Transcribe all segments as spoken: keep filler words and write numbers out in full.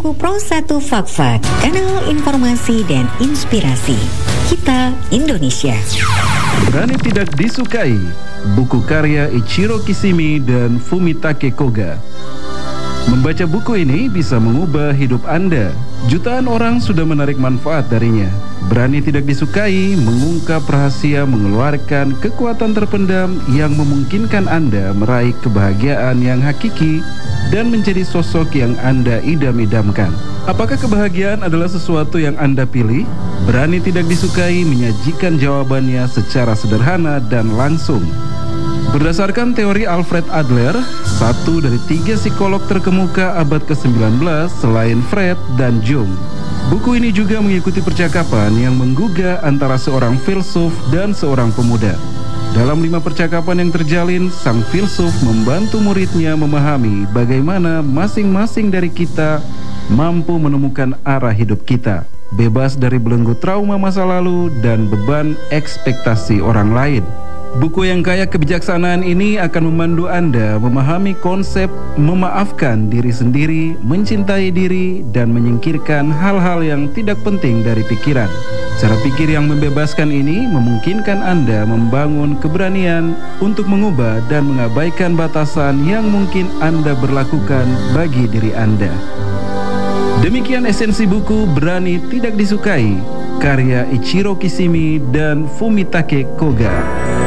buku Pro satu Fak-Fak, kanal informasi dan inspirasi. Kita Indonesia. Berani Tidak Disukai, buku karya Ichiro Kishimi dan Fumitake Koga. Membaca buku ini bisa mengubah hidup Anda. Jutaan orang sudah menarik manfaat darinya. Berani Tidak Disukai mengungkap rahasia mengeluarkan kekuatan terpendam yang memungkinkan Anda meraih kebahagiaan yang hakiki dan menjadi sosok yang Anda idam-idamkan. Apakah kebahagiaan adalah sesuatu yang Anda pilih? Berani Tidak Disukai menyajikan jawabannya secara sederhana dan langsung. Berdasarkan teori Alfred Adler, satu dari tiga psikolog terkemuka abad ke sembilan belas selain Freud dan Jung. Buku ini juga mengikuti percakapan yang menggugah antara seorang filsuf dan seorang pemuda. Dalam lima percakapan yang terjalin, sang filsuf membantu muridnya memahami bagaimana masing-masing dari kita mampu menemukan arah hidup kita, bebas dari belenggu trauma masa lalu dan beban ekspektasi orang lain. Buku yang kaya kebijaksanaan ini akan memandu Anda memahami konsep memaafkan diri sendiri, mencintai diri, dan menyingkirkan hal-hal yang tidak penting dari pikiran. Cara pikir yang membebaskan ini memungkinkan Anda membangun keberanian untuk mengubah dan mengabaikan batasan yang mungkin Anda berlakukan bagi diri Anda. Demikian esensi buku Berani Tidak Disukai, karya Ichiro Kishimi dan Fumitake Koga.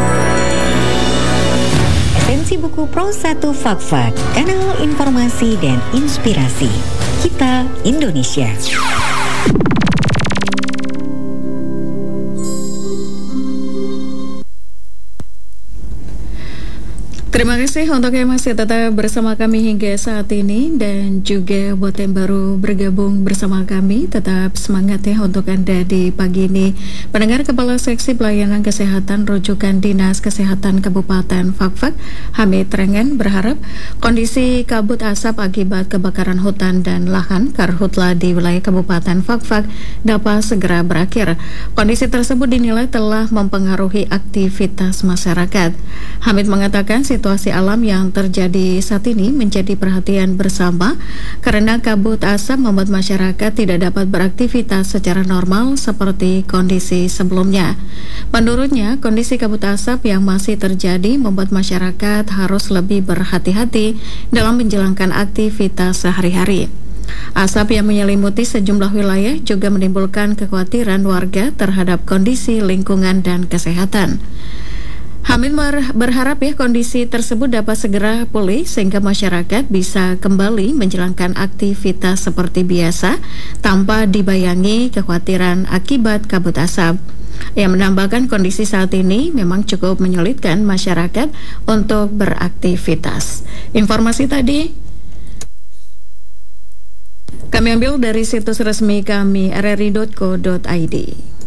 Esensi buku Pro satu Fak-Fak, kanal informasi dan inspirasi. Kita Indonesia. Terima kasih untuk yang masih tetap bersama kami hingga saat ini, dan juga buat yang baru bergabung bersama kami, tetap semangat ya untuk Anda di pagi ini. Pendengar, Kepala Seksi Pelayanan Kesehatan Rujukan Dinas Kesehatan Kabupaten Fak-Fak, Hamid Rengen, berharap kondisi kabut asap akibat kebakaran hutan dan lahan karhutla di wilayah Kabupaten Fak-Fak dapat segera berakhir. Kondisi tersebut dinilai telah mempengaruhi aktivitas masyarakat. Hamid mengatakan situasi alam yang terjadi saat ini menjadi perhatian bersama karena kabut asap membuat masyarakat tidak dapat beraktivitas secara normal seperti kondisi sebelumnya. Menurutnya, kondisi kabut asap yang masih terjadi membuat masyarakat harus lebih berhati-hati dalam menjalankan aktivitas sehari-hari. Asap yang menyelimuti sejumlah wilayah juga menimbulkan kekhawatiran warga terhadap kondisi lingkungan dan kesehatan. Hamid berharap ya kondisi tersebut dapat segera pulih sehingga masyarakat bisa kembali menjalankan aktivitas seperti biasa tanpa dibayangi kekhawatiran akibat kabut asap. Ia menambahkan kondisi saat ini memang cukup menyulitkan masyarakat untuk beraktivitas. Informasi tadi kami ambil dari situs resmi kami r r i dot co dot i d.